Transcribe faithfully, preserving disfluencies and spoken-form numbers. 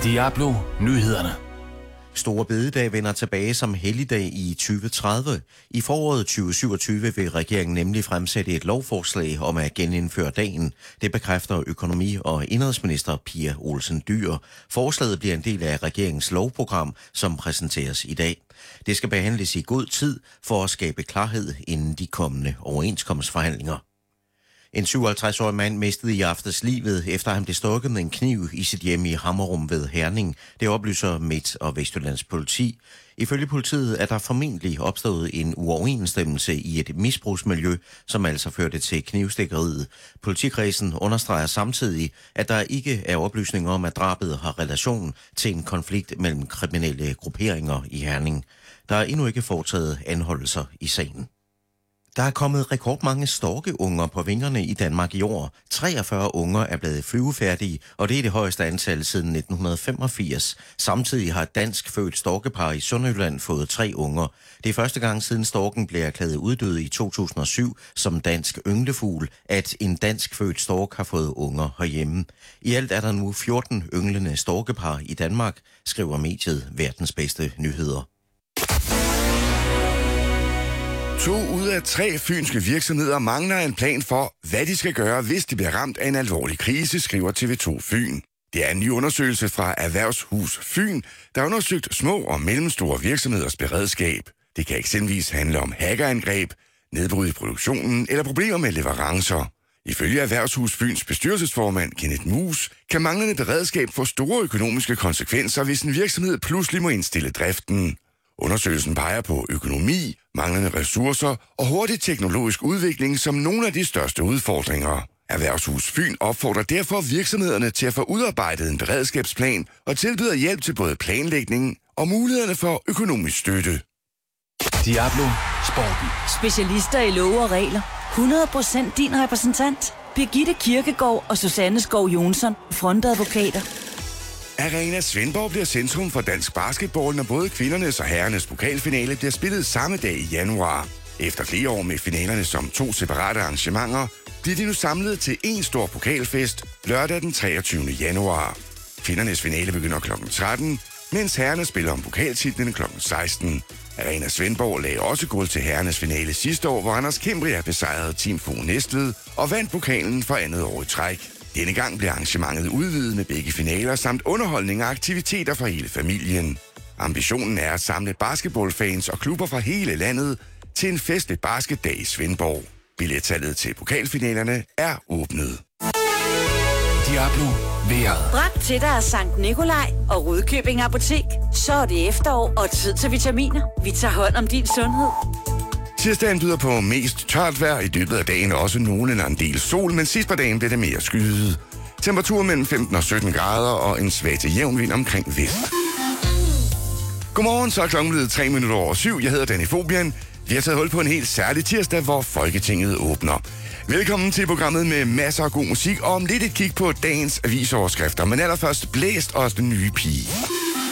Diablo Nyhederne. Store bededag vender tilbage som helligdag i tyve tredive. I foråret tyve syvogtyve vil regeringen nemlig fremsætte et lovforslag om at genindføre dagen. Det bekræfter økonomi- og indenrigsminister Pia Olsen Dyhr. Forslaget bliver en del af regeringens lovprogram, som præsenteres i dag. Det skal behandles i god tid for at skabe klarhed inden de kommende overenskomstforhandlinger. En syvoghalvtreds-årig mand mistede i aftes livet, efter han blev stukket med en kniv i sit hjem i Hammerum ved Herning. Det oplyser Midt- og Vestjyllands politi. Ifølge politiet er der formentlig opstået en uoverensstemmelse i et misbrugsmiljø, som altså førte til knivstikkeriet. Politikredsen understreger samtidig, at der ikke er oplysninger om, at drabet har relation til en konflikt mellem kriminelle grupperinger i Herning. Der er endnu ikke foretaget anholdelser i sagen. Der er kommet rekordmange storkeunger på vingerne i Danmark i år. treogfyrre unger er blevet flyvefærdige, og det er det højeste antal siden nitten femogfirs. Samtidig har et dansk født storkepar i Sønderjylland fået tre unger. Det er første gang siden storken blev erklæret uddød i to tusind og syv som dansk ynglefugl, at en dansk født stork har fået unger herhjemme. I alt er der nu fjorten ynglende storkepar i Danmark, skriver mediet Verdens Bedste Nyheder. To ud af tre fynske virksomheder mangler en plan for, hvad de skal gøre, hvis de bliver ramt af en alvorlig krise, skriver T V to Fyn. Det er en ny undersøgelse fra Erhvervshus Fyn, der har undersøgt små og mellemstore virksomheders beredskab. Det kan eksempelvis handle om hackerangreb, nedbrud i produktionen eller problemer med leverancer. Ifølge Erhvervshus Fyns bestyrelsesformand Kenneth Mus kan manglende beredskab få store økonomiske konsekvenser, hvis en virksomhed pludselig må indstille driften. Undersøgelsen peger på økonomi, manglende ressourcer og hurtig teknologisk udvikling som nogle af de største udfordringer. Erhvervshus Fyn opfordrer derfor virksomhederne til at få udarbejdet en beredskabsplan og tilbyder hjælp til både planlægning og mulighederne for økonomisk støtte. Diablo Sporten. Specialister i love og regler. hundrede procent din repræsentant. Birgitte Kirkegaard og Susanne Skov Jonsson, frontadvokater. Arena Svendborg bliver centrum for dansk basketball, når både kvindernes og herrenes pokalfinale bliver spillet samme dag i januar. Efter flere år med finalerne som to separate arrangementer, bliver de nu samlet til en stor pokalfest lørdag den treogtyvende januar. Kvindernes finale begynder klokken tretten, mens herrerne spiller om pokaltitlen klokken seksten. Arena Svendborg lagde også guld til herrenes finale sidste år, hvor Anders Kimbria besejrede Team Fo Næstved og vandt pokalen for andet år i træk. Denne gang bliver arrangementet udvidet med begge finaler samt underholdning og aktiviteter for hele familien. Ambitionen er at samle basketballfans og klubber fra hele landet til en festlig basketdag i Svendborg. Billetsalget til pokalfinalerne er åbnet. Diablo vejret. Bragt til dig af Sankt Nikolaj og Rudkøbing Apotek. Så er det efterår og tid til vitaminer. Vi tager hånd om din sundhed. Tirsdagen byder på mest tørt vejr, i løbet af dagen også nogen eller en del sol, men sidst på dagen bliver det mere skyet. Temperatur mellem femten og sytten grader og en svag til jævn vind omkring vest. Godmorgen, så er klokken blevet tre minutter over syv. Jeg hedder Danny Fobian. Vi har taget hul på en helt særlig tirsdag, hvor Folketinget åbner. Velkommen til programmet med masser af god musik og om lidt et kig på dagens avisoverskrifter, men allerførst blæst os den nye pige.